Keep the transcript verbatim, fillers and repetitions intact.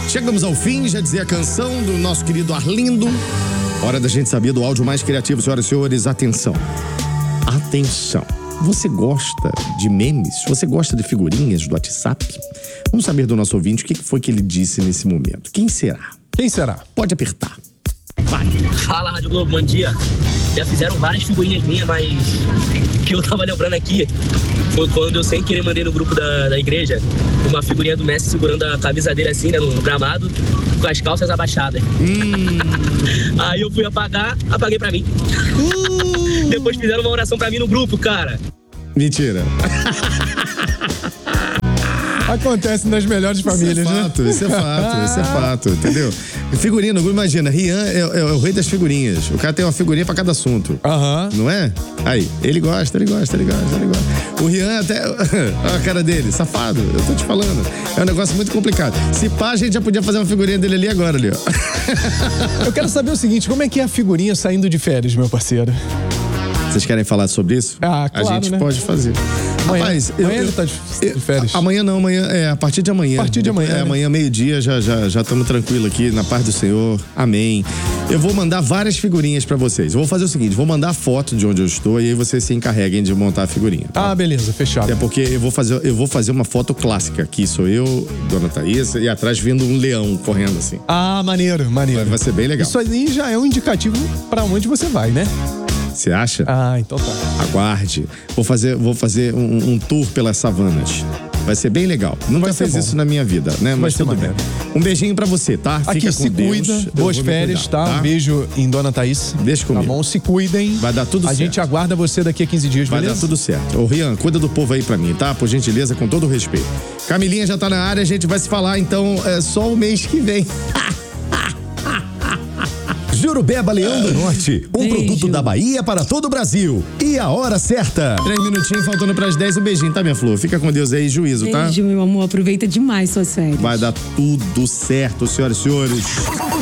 Chegamos ao fim, já dizia a canção do nosso querido Arlindo. Hora da gente saber do áudio mais criativo, senhoras e senhores. Atenção. Atenção. Você gosta de memes? Você gosta de figurinhas do WhatsApp? Vamos saber do nosso ouvinte o que foi que ele disse nesse momento. Quem será? Quem será? Pode apertar. Vai. Fala, Rádio Globo, bom dia. Já fizeram várias figurinhas minhas, mas o que eu tava lembrando aqui foi quando eu sem querer mandei no grupo da, da igreja uma figurinha do Messi segurando a camisa dele assim, né, no, no gramado, com as calças abaixadas. Hum. Aí eu fui apagar, apaguei pra mim. Hum. Depois fizeram uma oração pra mim no grupo, cara. Mentira. Acontece nas melhores famílias, isso é fato, né? Isso é fato, isso é fato, entendeu? Figurinha no grupo, imagina, Rian é, é, é o rei das figurinhas. O cara tem uma figurinha pra cada assunto. Aham. Não é? Aí, ele gosta, ele gosta, ele gosta, ele gosta. O Rian até... Olha a cara dele, safado, eu tô te falando. É um negócio muito complicado. Se pá, a gente já podia fazer uma figurinha dele ali agora, ali, ó. Eu quero saber o seguinte, como é que é a figurinha saindo de férias, meu parceiro? Vocês querem falar sobre isso? Ah, claro, A gente né? pode fazer. Amanhã, Rapaz, amanhã eu, ele tá de, eu, de férias. Amanhã não, amanhã, é, a partir de amanhã. A partir de amanhã, É, né? amanhã, meio-dia, já já já estamos tranquilos aqui, na paz do Senhor. Amém. Eu vou mandar várias figurinhas pra vocês. Eu vou fazer o seguinte, vou mandar foto de onde eu estou e aí vocês se encarreguem de montar a figurinha. Tá? Ah, beleza, fechado. É porque eu vou fazer, eu vou fazer uma foto clássica. Aqui sou eu, Dona Thaís, e atrás vindo um leão correndo assim. Ah, maneiro, maneiro. Vai, vai ser bem legal. Isso aí já é um indicativo pra onde você vai, né? Você acha? Ah, então tá. Aguarde. Vou fazer, vou fazer um, um tour pelas savanas. Vai ser bem legal. Nunca Vai ser fiz bom. isso na minha vida, né? Mas ser tudo bem. maneiro. Um beijinho pra você, tá? Aqui, Fica se com Deus. cuida. Eu Boas vou me férias, cuidar, tá? Um beijo em Dona Thaís. Deixa comigo. Tá bom? Se cuidem. Vai dar tudo a certo. A gente aguarda você daqui a quinze dias, Vai beleza? dar tudo certo. Ô, Rian, cuida do povo aí pra mim, tá? Por gentileza, com todo o respeito. Camilinha já tá na área, a gente vai se falar, então, é só o mês que vem. Jurubeba Leão do Norte, um Beijo. produto da Bahia para todo o Brasil. E a hora certa. Três minutinhos, faltando pras dez, um beijinho, tá, minha flor? Fica com Deus aí, juízo, tá? Beijo, meu amor. Aproveita demais suas férias. Vai dar tudo certo, senhoras e senhores.